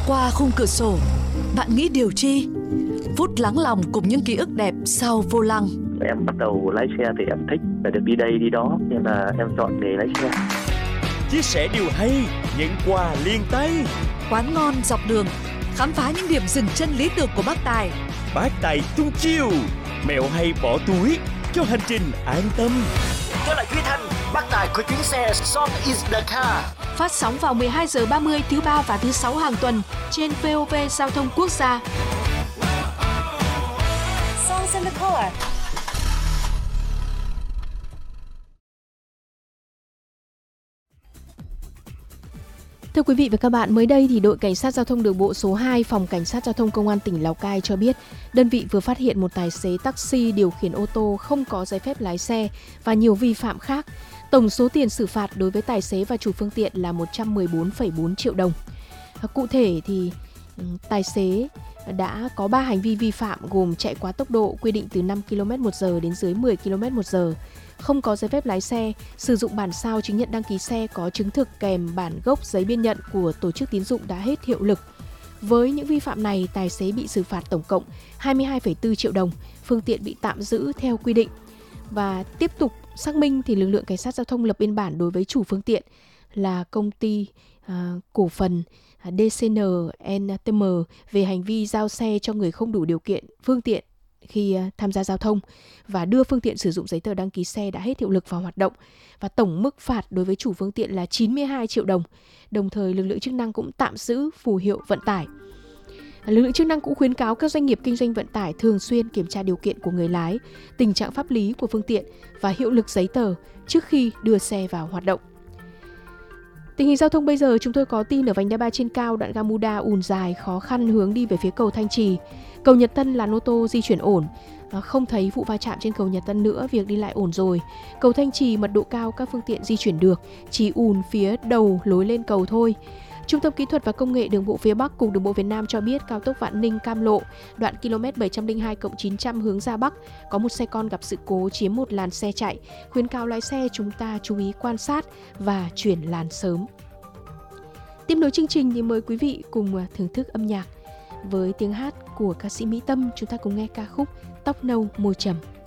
Qua khung cửa sổ, bạn nghĩ điều chi? Phút lắng lòng cùng những ký ức đẹp sau vô lăng. Em bắt đầu lái xe thì em thích và được đi đây đi đó, nên là em chọn nghề lái xe. Chia sẻ điều hay, nhận quà liền tay. Quán ngon dọc đường, khám phá những điểm dừng chân lý tưởng của bác Tài. Bác Tài tung chiêu, mẹo hay bỏ túi cho hành trình an tâm. Tôi là Duy Thanh, bác Tài của chuyến xe Song is the car. Phát sóng vào 12 giờ 30 thứ ba và thứ sáu hàng tuần trên VOV Giao thông Quốc gia. Songs in the car. Thưa quý vị và các bạn, mới đây thì đội Cảnh sát Giao thông Đường bộ số 2 Phòng Cảnh sát Giao thông Công an tỉnh Lào Cai cho biết đơn vị vừa phát hiện một tài xế taxi điều khiển ô tô không có giấy phép lái xe và nhiều vi phạm khác. Tổng số tiền xử phạt đối với tài xế và chủ phương tiện là 114,4 triệu đồng. Cụ thể thì tài xế đã có 3 hành vi vi phạm gồm chạy quá tốc độ quy định từ 5 km/h đến dưới 10 km/h, không có giấy phép lái xe, sử dụng bản sao chứng nhận đăng ký xe có chứng thực kèm bản gốc giấy biên nhận của tổ chức tín dụng đã hết hiệu lực. Với những vi phạm này, tài xế bị xử phạt tổng cộng 22,4 triệu đồng, phương tiện bị tạm giữ theo quy định. Và tiếp tục xác minh thì lực lượng Cảnh sát Giao thông lập biên bản đối với chủ phương tiện là công ty cổ phần DCN NTM về hành vi giao xe cho người không đủ điều kiện phương tiện khi tham gia giao thông và đưa phương tiện sử dụng giấy tờ đăng ký xe đã hết hiệu lực vào hoạt động. Và tổng mức phạt đối với chủ phương tiện là 92 triệu đồng. Đồng thời lực lượng chức năng cũng tạm giữ phù hiệu vận tải. Lực lượng chức năng cũng khuyến cáo các doanh nghiệp kinh doanh vận tải thường xuyên kiểm tra điều kiện của người lái, tình trạng pháp lý của phương tiện và hiệu lực giấy tờ trước khi đưa xe vào hoạt động. Tình hình giao thông bây giờ chúng tôi có tin ở vành đai 3 trên cao, đoạn Gamuda ùn dài khó khăn hướng đi về phía cầu Thanh Trì. Cầu Nhật Tân làn ô tô di chuyển ổn, không thấy vụ va chạm trên cầu Nhật Tân nữa, việc đi lại ổn rồi. Cầu Thanh Trì mật độ cao, các phương tiện di chuyển được, chỉ ùn phía đầu lối lên cầu thôi. Trung tâm Kỹ thuật và Công nghệ Đường bộ phía Bắc, Cục Đường bộ Việt Nam cho biết cao tốc Vạn Ninh - Cam Lộ, đoạn km 702+900 hướng ra Bắc, có một xe con gặp sự cố chiếm một làn xe chạy. Khuyến cáo lái xe chúng ta chú ý quan sát và chuyển làn sớm. Tiếp nối chương trình thì mời quý vị cùng thưởng thức âm nhạc. Với tiếng hát của ca sĩ Mỹ Tâm, chúng ta cùng nghe ca khúc Tóc Nâu Môi Trầm.